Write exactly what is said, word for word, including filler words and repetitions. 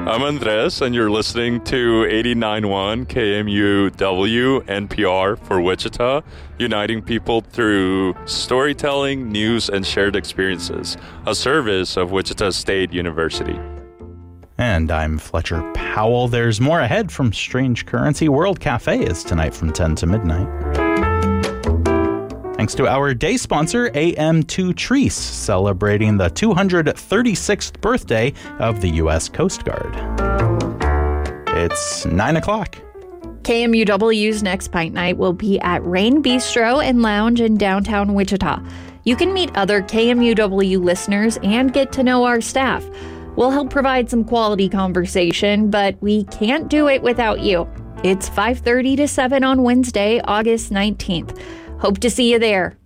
I'm Andres, and you're listening to eighty-nine point one K M U W N P R for Wichita, uniting people through storytelling, news, and shared experiences, a service of Wichita State University. And I'm Fletcher Powell. There's more ahead from Strange Currency. World Cafe is tonight from ten to midnight. Thanks to our day sponsor, A M two Treese, celebrating the two hundred thirty-sixth birthday of the U S Coast Guard. It's nine o'clock. K M U W's next Pint Night will be at Rain Bistro and Lounge in downtown Wichita. You can meet other K M U W listeners and get to know our staff. We'll help provide some quality conversation, but we can't do it without you. It's five thirty to seven on Wednesday, August nineteenth. Hope to see you there.